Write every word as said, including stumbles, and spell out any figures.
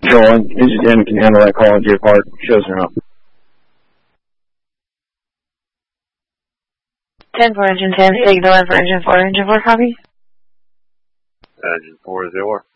Control. Engine ten can handle that call. J Park shows her up. ten for engine ten, signal in for engine four. Engine four, copy. Engine four is over.